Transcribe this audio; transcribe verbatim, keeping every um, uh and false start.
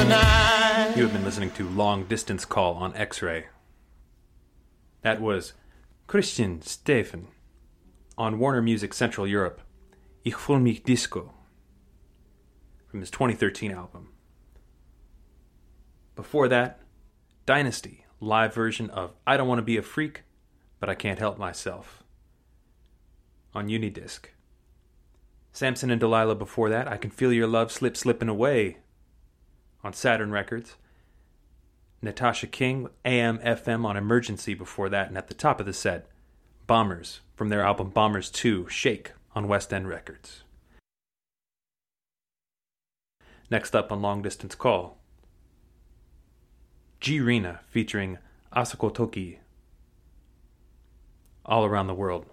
the night. You have been listening to Long Distance Call on X-Ray. That was Christian Stephen on Warner Music Central Europe, Ich fühl mich Disco, from his twenty thirteen album. Before that, Dynasty, live version of I Don't Want to Be a Freak, But I Can't Help Myself, on Unidisc. Samson and Delilah before that, I Can Feel Your Love Slip Slipping Away, on Saturn Records. Natasha King with A M F M on Emergency before that, and at the top of the set, Bombers from their album Bombers two, Shake, on West End Records. Next up on Long Distance Call, G-Rina featuring Asako Toki, All Around the World.